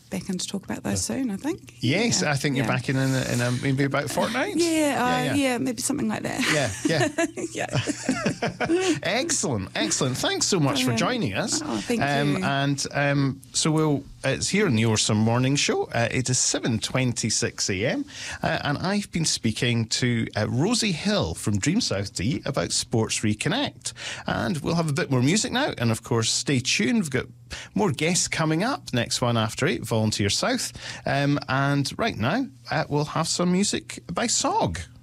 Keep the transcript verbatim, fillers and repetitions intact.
back in to talk about those soon, I think. Yes, yeah. I think you're yeah. back in in, a, in a, maybe about a fortnight. Yeah, uh, yeah, yeah. yeah, maybe something like that. Yeah, yeah. yeah. Excellent, excellent. Thanks so much for joining us. Oh, thank um, you. And um, so we'll. It's here in the Awesome Morning Show. Uh, it is seven twenty-six a m uh, and I've been speaking to uh, Rosie Hill from Dream South D about Sports Reconnect. And we'll have a bit more music now. And of course, stay tuned. We've got more guests coming up. Next one after eight, Volunteer South. Um, and right now, uh, we'll have some music by S O G.